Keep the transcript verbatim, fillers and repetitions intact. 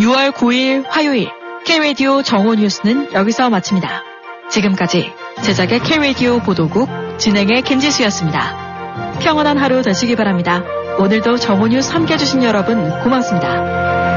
유월 구일 화요일 K-라디오 정오 뉴스는 여기서 마칩니다. 지금까지 제작의 K-라디오 보도국, 진행의 김지수였습니다. 평온한 하루 되시기 바랍니다. 오늘도 정오 뉴스 함께해 주신 여러분 고맙습니다.